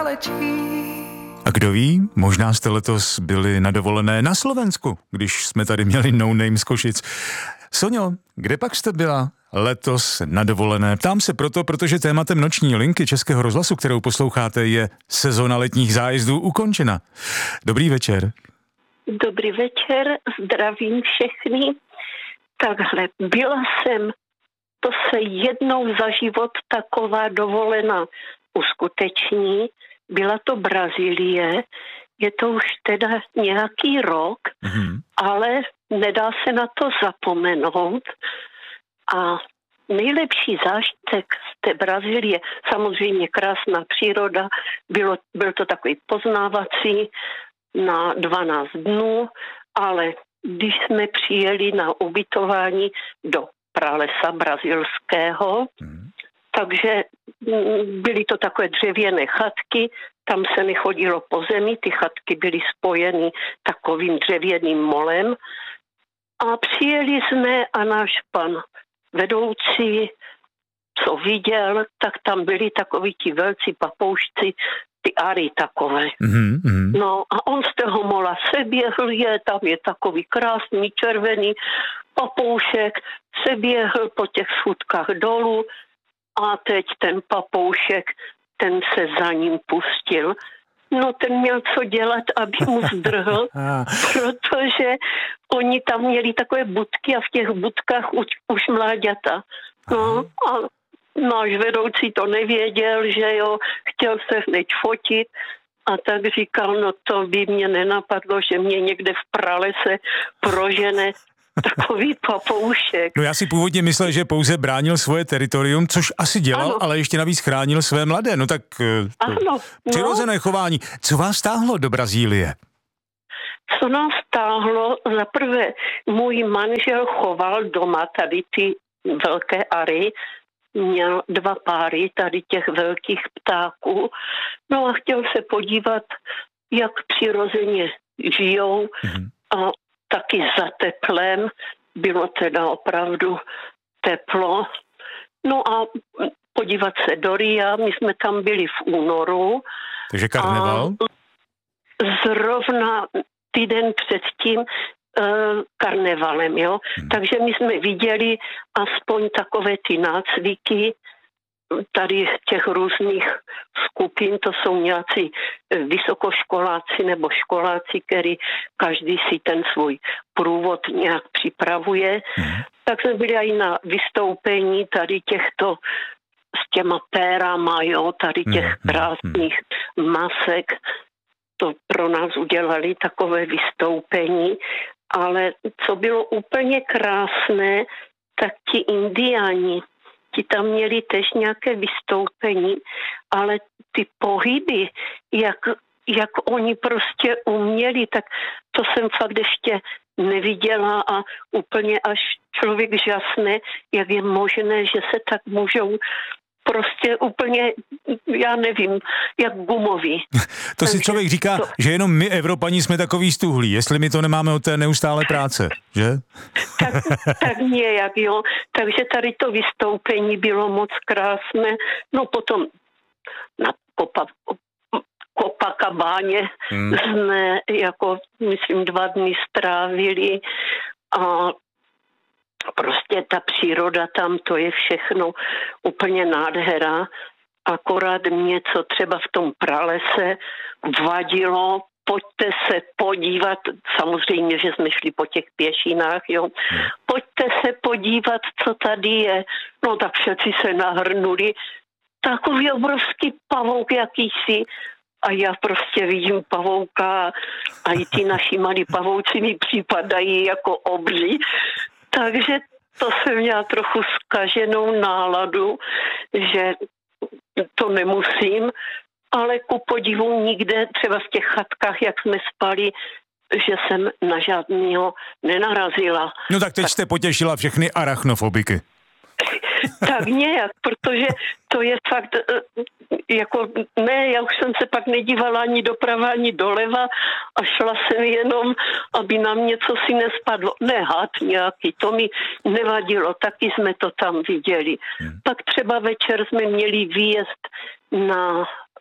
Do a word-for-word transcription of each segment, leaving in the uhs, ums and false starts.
A kdo ví, možná jste letos byli na dovolené na Slovensku, když jsme tady měli No Name z Košic. Soňo, kde pak jste byla letos na dovolené? Ptám se proto, protože tématem noční linky Českého rozhlasu, kterou posloucháte, je sezóna letních zájezdů ukončena. Dobrý večer. Dobrý večer, zdravím všechny. Takhle, byla jsem, to se jednou za život taková dovolená uskuteční. Byla to Brazílie, je to už teda nějaký rok, mm-hmm. ale nedá se na to zapomenout. A nejlepší zážitek z té Brazílie, samozřejmě krásná příroda, bylo, byl to takový poznávací na dvanáct dnů, ale když jsme přijeli na ubytování do pralesa brazilského, mm. takže byly to takové dřevěné chatky, tam se nechodilo po zemi, ty chatky byly spojeny takovým dřevěným molem a přijeli jsme a náš pan vedoucí, co viděl, tak tam byli takoví ti velcí papoušci, ty ary takové. Mm-hmm. No a on z toho mola se běhl, je, tam je takový krásný červený papoušek, se běhl po těch schůdkách dolů a teď ten papoušek, ten se za ním pustil. No ten měl co dělat, aby mu zdrhl, protože oni tam měli takové budky a v těch budkách už, už mláďata. No a náš vedoucí to nevěděl, že jo, chtěl se hned fotit a tak říkal, no to by mě nenapadlo, že mě někde v pralese prožene takový papoušek. No já si původně myslel, že pouze bránil svoje teritorium, což asi dělal, ano. Ale ještě navíc chránil své mladé. No tak ano, no. Přirozené chování. Co vás táhlo do Brazílie? Co nás táhlo? Za prvé, můj manžel choval doma tady ty velké ary, měl dva páry tady těch velkých ptáků, no a chtěl se podívat, jak přirozeně žijou mm-hmm. a taky za teplem, bylo teda opravdu teplo. No a podívat se do Ria, my jsme tam byli v únoru. Takže karneval? Zrovna týden předtím uh, karnevalem, jo. Hmm. Takže my jsme viděli aspoň takové ty nácviky tady těch různých skupin, to jsou nějací vysokoškoláci nebo školáci, který každý si ten svůj průvod nějak připravuje. Mm. Tak jsme byli i na vystoupení tady těchto s těma pérama, jo, tady těch mm. krásných masek. To pro nás udělali takové vystoupení, ale co bylo úplně krásné, tak ti indiáni, ti tam měli tež nějaké vystoupení, ale ty pohyby, jak, jak oni prostě uměli, tak to jsem fakt ještě neviděla a úplně až člověk žasne, jak je možné, že se tak můžou prostě úplně, já nevím, jak gumoví. To si člověk říká, to... že jenom my, Evropani, jsme takový stuhlí, jestli my to nemáme od té neustálé práce, že? tak, tak nějak, jo. Takže tady to vystoupení bylo moc krásné. No potom na Copa, Copacabáně hmm. jsme jako, myslím, dva dny strávili a prostě ta příroda tam, to je všechno úplně nádhera. Akorát mě, co třeba v tom pralese vadilo, pojďte se podívat, samozřejmě, že jsme šli po těch pěšinách, jo, pojďte se podívat, co tady je. No tak všetci se nahrnuli. Takový obrovský pavouk jakýsi. A já prostě vidím pavouka a i ty naši malí pavouci mi připadají jako obří. Takže to jsem měla trochu zkaženou náladu, že to nemusím, ale ku podivu nikde, třeba v těch chatkách, jak jsme spali, že jsem na žádného nenarazila. No tak teď tak... jste potěšila všechny arachnofobiky. Tak nějak, protože to je fakt, jako ne, já už jsem se pak nedívala ani doprava, ani doleva a šla jsem jenom, aby nám něco si nespadlo. Ne, had nějaký, to mi nevadilo, taky jsme to tam viděli. Hmm. Pak třeba večer jsme měli výjezd na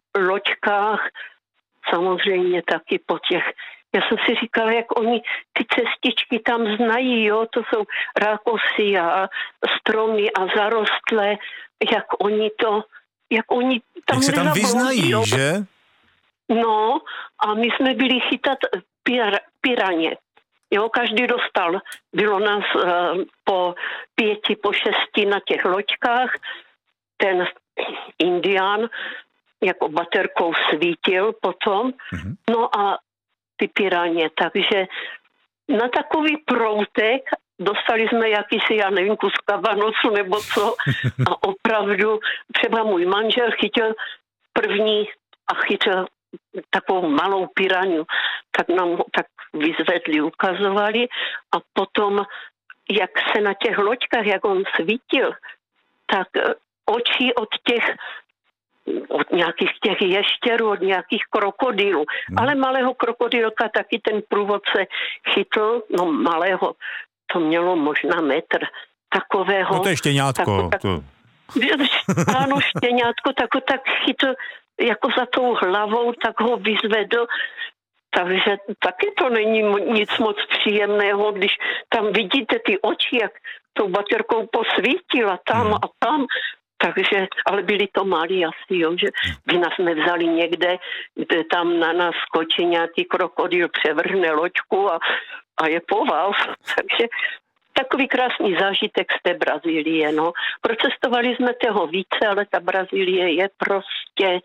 loďkách, samozřejmě taky po těch. Já jsem si říkala, jak oni ty cestičky tam znají, jo, to jsou rákosy a stromy a zarostlé, jak oni to, jak oni tam jak se tam vyznají, jo. Že? No, a my jsme byli chytat pir, piraně. Jo, každý dostal, bylo nás uh, po pěti, po šesti na těch loďkách, ten indián jako baterkou svítil potom, mm-hmm. no a ty piraně, takže na takový proutek dostali jsme jakýsi, já nevím, kus kabanosu nebo co a opravdu třeba můj manžel chytil první a chytil takovou malou piraňu, tak nám ho tak vyzvedli, ukazovali a potom, jak se na těch loďkách, jak on svítil, tak oči od těch od nějakých těch ještěrů, od nějakých krokodýlů. Hmm. Ale malého krokodýlka taky ten průvodce chytl, no malého, to mělo možná metr takového. No to je štěňátko. Tak, to... Ano, štěňátko, tak ho tak chytl jako za tou hlavou, tak ho vyzvedl. Takže taky to není nic moc příjemného, když tam vidíte ty oči, jak tou baterkou posvítila tam hmm. a tam. Takže, ale byli to malí asi, jo, že by nás nevzali někde, kde tam na nás skočí nějaký krokodýl, převrhne loďku a, a je po vás. Takže takový krásný zážitek z té Brazílie, no. Procestovali jsme toho více, ale ta Brazílie je prostě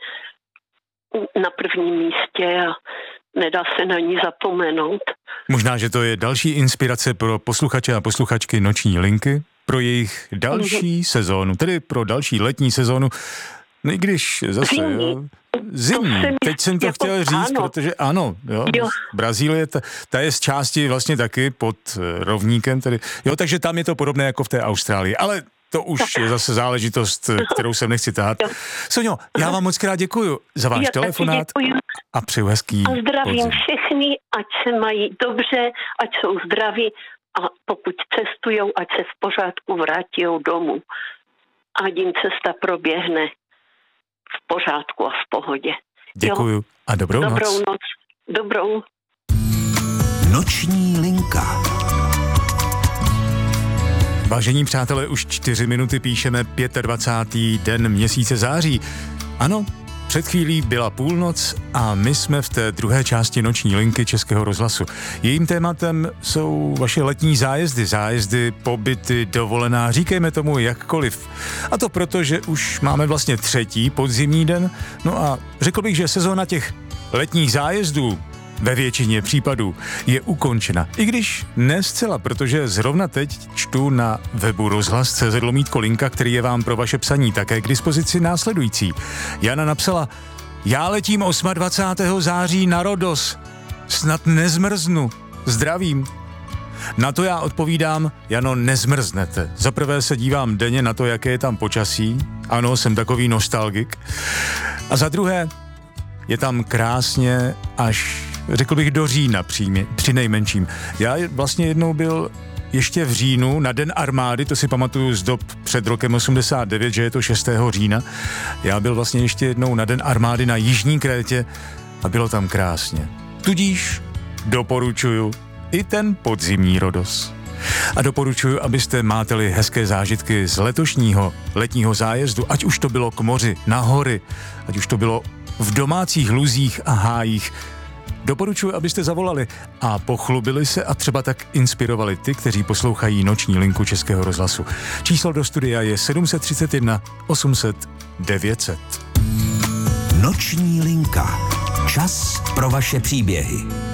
na prvním místě a nedá se na ní zapomenout. Možná, že to je další inspirace pro posluchače a posluchačky Noční linky, pro jejich další mm-hmm. sezónu, tedy pro další letní sezónu, no i když zase, zimní. Jo, zimní. Jsem, teď jsem to jako, chtěl říct, ano. Protože ano, jo, jo. Brazílie, ta, ta je z části vlastně taky pod rovníkem, tedy, jo, takže tam je to podobné jako v té Austrálii, ale to už tak. je zase záležitost, kterou jsem nechci tahat. Soňo, já vám moc krát děkuju za váš já telefonát a přeju hezký a zdravím podzim. všechny, ať se mají dobře, ať jsou zdraví a pokud cestujou, ať se v pořádku vrátí domů. Ať jim cesta proběhne v pořádku a v pohodě. Děkuju jo? a dobrou, dobrou noc. noc. Dobrou. Noční linka. Vážení přátelé, už čtyři minuty píšeme dvacátého pátého den měsíce září. Ano, před chvílí byla půlnoc a my jsme v té druhé části Noční linky Českého rozhlasu. Jejím tématem jsou vaše letní zájezdy, zájezdy, pobyty, dovolená, říkejme tomu jakkoliv. A to proto, že už máme vlastně třetí podzimní den, no a řekl bych, že sezóna těch letních zájezdů ve většině případů je ukončena. I když ne zcela, protože zrovna teď čtu na webu rozhlas tečka cé zet lomítko linka, který je vám pro vaše psaní také k dispozici následující. Jana napsala: já letím dvacátého osmého září na Rodos. Snad nezmrznu. Zdravím. Na to já odpovídám: Jano, nezmrznete. Za prvé se dívám denně na to, jaké je tam počasí. Ano, jsem takový nostalgik. A za druhé, je tam krásně až, řekl bych, do října při, při nejmenším. Já vlastně jednou byl ještě v říjnu na Den armády, to si pamatuju z dob před rokem osmdesát devět, že je to šestého října. Já byl vlastně ještě jednou na Den armády na Jižní Krétě a bylo tam krásně. Tudíž doporučuju i ten podzimní Rodos. A doporučuji, abyste máteli hezké zážitky z letošního letního zájezdu, ať už to bylo k moři, na hory, ať už to bylo v domácích luzích a hájích. Doporučuji, abyste zavolali a pochlubili se a třeba tak inspirovali ty, kteří poslouchají Noční linku Českého rozhlasu. Číslo do studia je sedm set třicet jedna osm set devět set. Noční linka. Čas pro vaše příběhy.